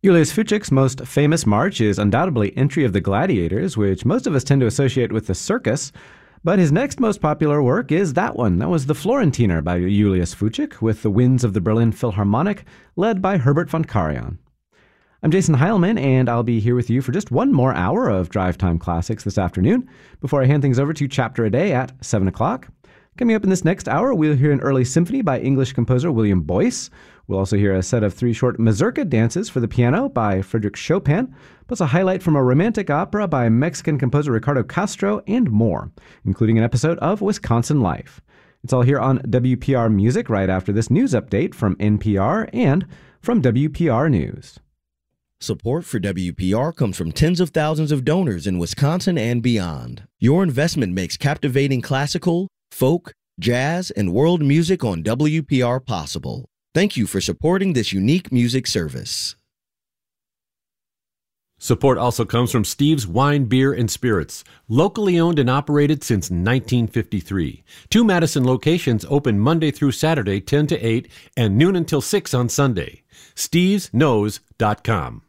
Julius Fučík's most famous march is undoubtedly Entry of the Gladiators, which most of us tend to associate with the circus. But his next most popular work is that one. That was the Florentiner by Julius Fučík, with the winds of the Berlin Philharmonic, led by Herbert von Karajan. I'm Jason Heilman, and I'll be here with you for just one more hour of Drive Time Classics this afternoon, before I hand things over to Chapter a Day at 7 o'clock. Coming up in this next hour, we'll hear an early symphony by English composer William Boyce. We'll also hear a set of 3 short mazurka dances for the piano by Frédéric Chopin, plus a highlight from a romantic opera by Mexican composer Ricardo Castro, and more, including an episode of Wisconsin Life. It's all here on WPR Music right after this news update from NPR and from WPR News. Support for WPR comes from tens of thousands of donors in Wisconsin and beyond. Your investment makes captivating classical, folk, jazz, and world music on WPR possible. Thank you for supporting this unique music service. Support also comes from Steve's Wine, Beer, and Spirits, locally owned and operated since 1953. 2 Madison locations open Monday through Saturday, 10 to 8, and noon until 6 on Sunday. StevesKnows.com.